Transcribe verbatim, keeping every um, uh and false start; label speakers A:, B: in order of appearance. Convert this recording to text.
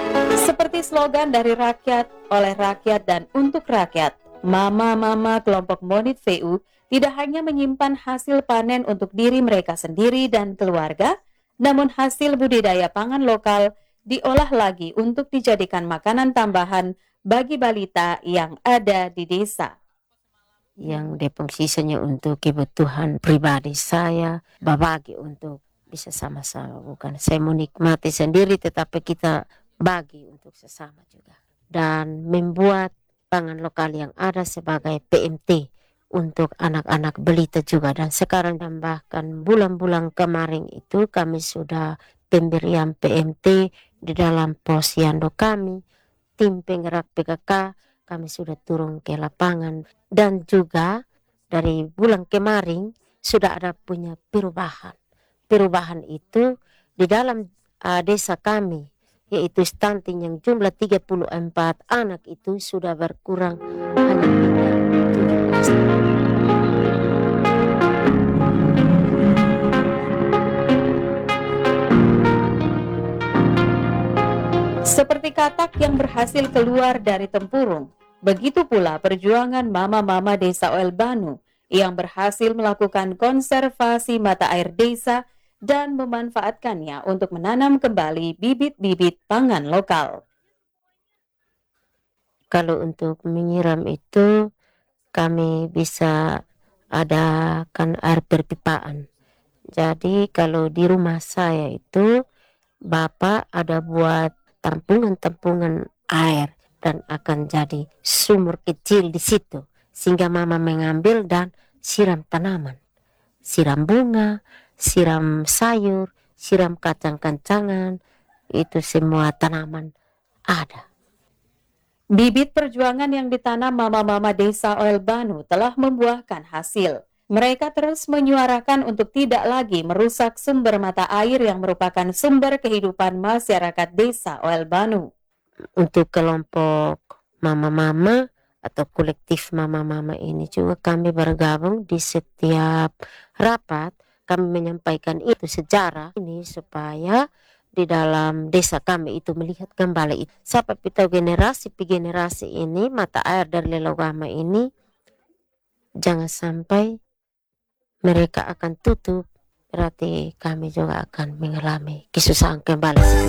A: Seperti slogan dari rakyat, oleh rakyat, dan untuk rakyat, Mama-mama kelompok Monit V U tidak hanya menyimpan hasil panen untuk diri mereka sendiri dan keluarga, namun hasil budidaya pangan lokal diolah lagi untuk dijadikan makanan tambahan bagi balita yang ada di desa.
B: Yang Depok sisanya untuk kebutuhan pribadi saya, berbagi untuk bisa sama-sama, bukan saya menikmati sendiri tetapi kita bagi untuk sesama juga, dan membuat pangan lokal yang ada sebagai P M T untuk anak-anak balita juga. Dan sekarang tambahkan bulan-bulan kemarin itu kami sudah pemberian P M T di dalam posyandu kami, tim penggerak P K K kami sudah turun ke lapangan, dan juga dari bulan kemarin sudah ada punya perubahan. Perubahan itu di dalam uh, desa kami, yaitu stunting yang jumlah tiga puluh empat anak itu sudah berkurang hanya tinggal tujuh belas.
A: Seperti katak yang berhasil keluar dari tempurung, begitu pula perjuangan mama-mama desa Oel Banu yang berhasil melakukan konservasi mata air desa dan memanfaatkannya untuk menanam kembali bibit-bibit pangan lokal.
B: Kalau untuk menyiram itu kami bisa adakan air perpipaan. Jadi kalau di rumah saya itu Bapak ada buat tampungan-tampungan air dan akan jadi sumur kecil di situ, sehingga mama mengambil dan siram tanaman, siram bunga, siram sayur, siram kacang-kacangan, itu semua tanaman ada.
A: Bibit perjuangan yang ditanam mama-mama desa Oel Banu telah membuahkan hasil. Mereka terus menyuarakan untuk tidak lagi merusak sumber mata air yang merupakan sumber kehidupan masyarakat desa Oel Banu.
B: Untuk kelompok mama-mama atau kolektif mama-mama ini juga kami bergabung di setiap rapat. Kami menyampaikan itu sejarah ini supaya di dalam desa kami itu melihat kembali itu. Sampai kita generasi per generasi ini mata air dari Lelogama ini jangan sampai mereka akan tutup, berarti kami juga akan mengalami kesusahan kembali.